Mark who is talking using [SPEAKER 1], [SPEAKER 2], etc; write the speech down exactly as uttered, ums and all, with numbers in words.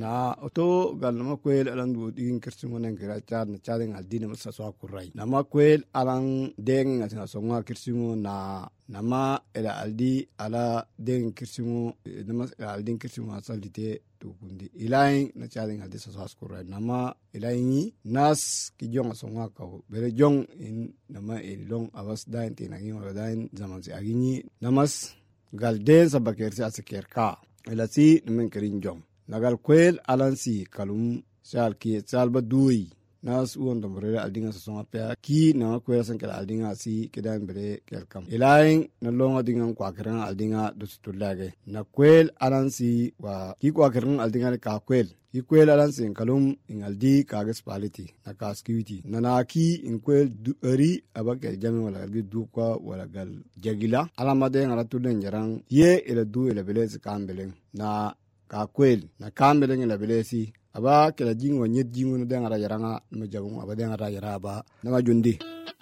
[SPEAKER 1] na oto gal nama kwel alan du din kirsingo nen kira chad na chad ngal dina masa so akurai nama kwel alan deng ngal so nga kirsingo na nama ila aldi ala deng kirsingo nama ila aldi kirsingo asalite to kundi ilain na chad ngal disa so akurai nama ilaini nas ki jong so nga ka bere jong in nama ilong awas dain tinagi wala dain zaman si agini namas gal den sabaker si asaker ka ila si namen kirin jong nagal kwel alansi kalum sal ki sal badui nas uon dombre aldinga songa pe ki na kwel san kala aldinga si kedan bere kelkam ilain na longa dinga kwa kran aldinga dustulage na kwel alansi wa ki kwa kran aldinga ka kwel ki kwel alansi kalum ingaldi kagas paliti na kaskiwiti na na ki in kwel eri abake jami wala gi dukwa wala gal jagila alamade ngara tulen jarang ye ila du ila belez kambelen na ka kwel na kambele ngela belesi aba kala jingo nyet jingo no dengara yaranga no jabu aba dengara yaraba na majundi